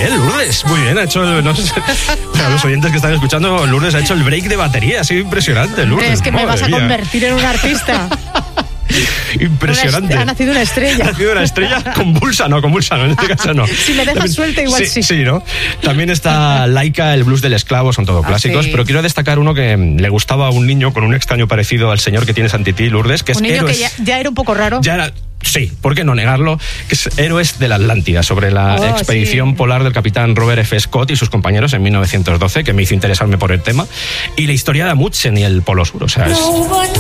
bien, Lourdes, muy bien, ha hecho, no sé, para los oyentes que están escuchando, Lourdes ha hecho el break de batería, ha sido impresionante, Lourdes. Es que me vas a convertir en un artista. Impresionante. Ha nacido una estrella. Ha nacido una estrella convulsa, no, en este caso no. Si me dejas suelta, igual sí. Sí, ¿no? También está Laika, el blues del esclavo, son todo clásicos, sí. Pero quiero destacar uno que le gustaba a un niño con un extraño parecido al señor que tienes ante ti, Lourdes, que es un niño Héroes. que ya era un poco raro. Ya era... Sí, ¿por qué no negarlo? Que es Héroes de la Atlántida, sobre la expedición polar del capitán Robert F. Scott y sus compañeros en 1912, que me hizo interesarme por el tema, y la historia de Amundsen y el Polo Sur, o sea, es